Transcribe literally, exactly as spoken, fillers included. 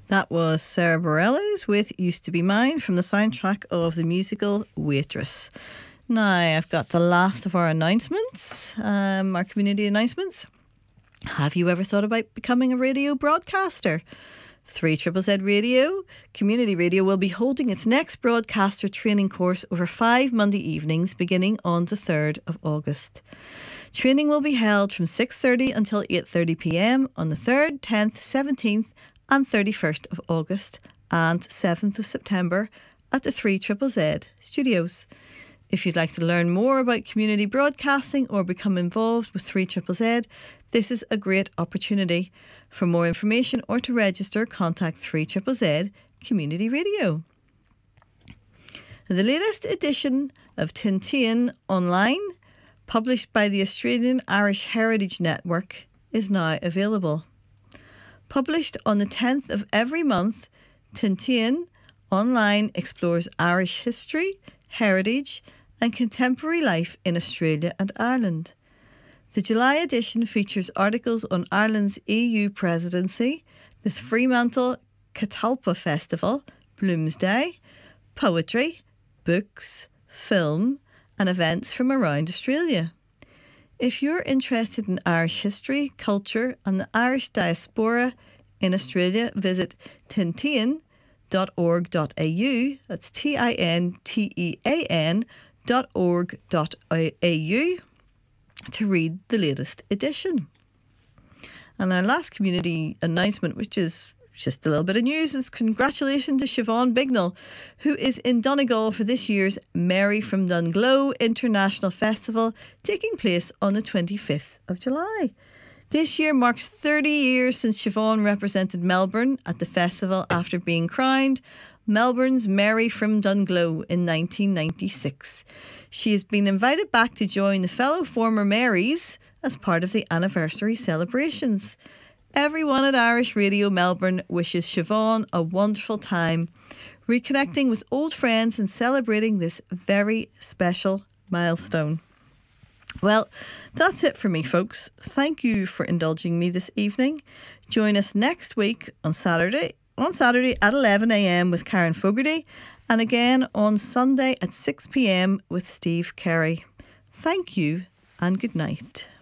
That was Sarah Bareilles with Used to Be Mine from the soundtrack of the musical Waitress. Now, I've got the last of our announcements, um, our community announcements. Have you ever thought about becoming a radio broadcaster? three Z Z Radio, Community Radio, will be holding its next broadcaster training course over five Monday evenings beginning on the third of August. Training will be held from six thirty until eight thirty p m on the third, tenth, seventeenth and thirty-first of August and seventh of September at the three Z Z studios. If you'd like to learn more about community broadcasting or become involved with three Z Z, this is a great opportunity. For more information or to register, contact three Z Z Community Radio. The latest edition of Tintin Online, published by the Australian Irish Heritage Network, is now available. Published on the tenth of every month, Tintin Online explores Irish history, heritage and contemporary life in Australia and Ireland. The July edition features articles on Ireland's E U presidency, the Fremantle Catalpa Festival, Bloomsday, poetry, books, film and events from around Australia. If you're interested in Irish history, culture and the Irish diaspora in Australia, visit tintean dot org dot a u, that's T I N T E A N dot org dot a u, to read the latest edition. And our last community announcement, which is just a little bit of news, is congratulations to Siobhan Bignell, who is in Donegal for this year's Mary from Dunglow International Festival, taking place on the twenty-fifth of July. This year marks thirty years since Siobhan represented Melbourne at the festival after being crowned Melbourne's Mary from Dunglow in nineteen ninety-six. She has been invited back to join the fellow former Marys as part of the anniversary celebrations. Everyone at Irish Radio Melbourne wishes Siobhan a wonderful time, reconnecting with old friends and celebrating this very special milestone. Well, that's it for me, folks. Thank you for indulging me this evening. Join us next week on Saturday, on Saturday at eleven a m with Karen Fogarty, and again on Sunday at six p m with Steve Carey. Thank you and good night.